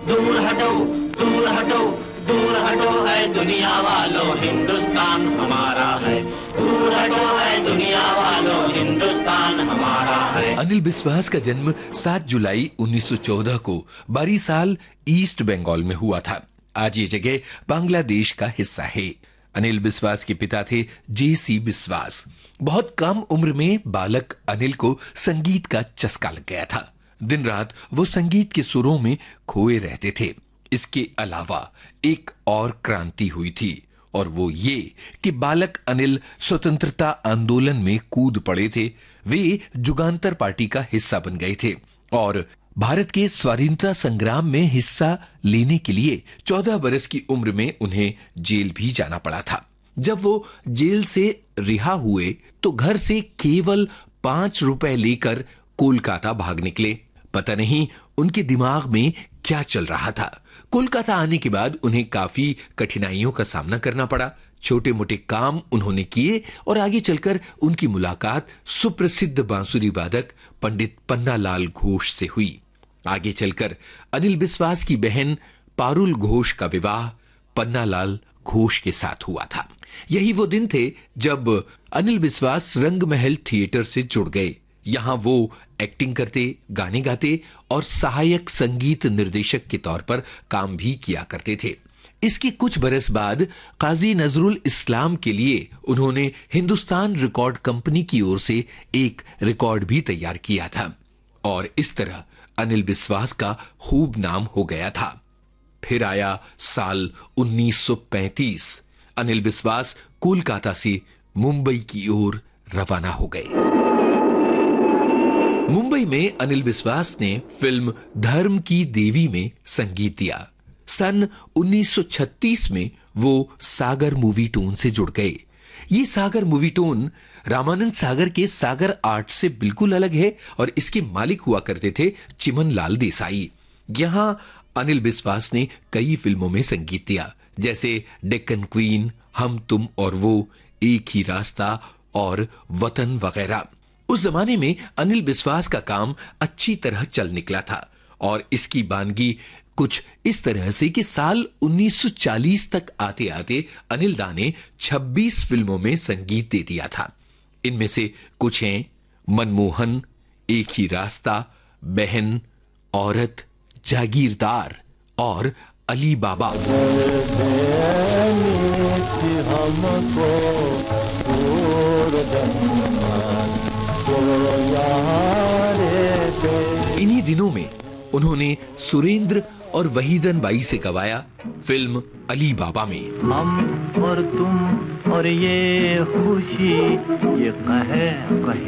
दूर हटो, दूर हटो, दूर हटो है दुनिया वालों, हिंदुस्तान हमारा है। दूर हटो है दुनिया वालों, हिंदुस्तान हमारा है। अनिल बिस्वास का जन्म 7 जुलाई 1914 को बारीसाल, ईस्ट बंगाल में हुआ था। आज ये जगह बांग्लादेश का हिस्सा है। अनिल बिस्वास के पिता थे J.C. बिस्वास। बहुत कम उम्र में बालक अनिल को संगीत का चस्का लग गया था। दिन रात वो संगीत के सुरों में खोए रहते थे। इसके अलावा एक और क्रांति हुई थी, और वो ये कि बालक अनिल स्वतंत्रता आंदोलन में कूद पड़े थे। वे जुगांतर पार्टी का हिस्सा बन गए थे और भारत के स्वाधीनता संग्राम में हिस्सा लेने के लिए 14 बरस की उम्र में उन्हें जेल भी जाना पड़ा था। जब वो जेल से रिहा हुए तो घर से केवल 5 रुपए लेकर कोलकाता भाग निकले। पता नहीं उनके दिमाग में क्या चल रहा था। कोलकाता आने के बाद उन्हें काफी कठिनाइयों का सामना करना पड़ा। छोटे मोटे काम उन्होंने किए और आगे चलकर उनकी मुलाकात सुप्रसिद्ध बांसुरी वादक पंडित पन्नालाल घोष से हुई। आगे चलकर अनिल बिस्वास की बहन पारुल घोष का विवाह पन्नालाल घोष के साथ हुआ था। यही वो दिन थे जब अनिल बिस्वास रंगमहल थिएटर से जुड़ गए। यहां वो एक्टिंग करते, गाने गाते और सहायक संगीत निर्देशक के तौर पर काम भी किया करते थे। इसके कुछ बरस बाद काजी नजरुल इस्लाम के लिए उन्होंने हिंदुस्तान रिकॉर्ड कंपनी की ओर से एक रिकॉर्ड भी तैयार किया था और इस तरह अनिल बिस्वास का खूब नाम हो गया था। फिर आया साल 1935। अनिल बिस्वास कोलकाता से मुंबई की ओर रवाना हो गए। मुंबई में अनिल बिस्वास ने फिल्म धर्म की देवी में संगीत दिया। सन 1936 में वो सागर मूवी टोन से जुड़ गए। ये सागर मूवी टोन रामानंद सागर के सागर आर्ट से बिल्कुल अलग है और इसके मालिक हुआ करते थे चिमन लाल देसाई। यहां अनिल बिस्वास ने कई फिल्मों में संगीत दिया, जैसे डेक्कन क्वीन, हम तुम और वो, एक ही रास्ता और वतन वगैरह। उस जमाने में अनिल बिस्वास का काम अच्छी तरह चल निकला था और इसकी बानगी कुछ इस तरह से कि साल 1940 तक आते आते अनिल दा ने 26 फिल्मों में संगीत दे दिया था। इनमें से कुछ हैं मनमोहन, एक ही रास्ता, बहन, औरत, जागीरदार और अली बाबा। इन्हीं दिनों में उन्होंने सुरेंद्र और वहीदन बाई से गवाया फिल्म अली बाबा में। हम और तुम और ये खुशी, ये कहे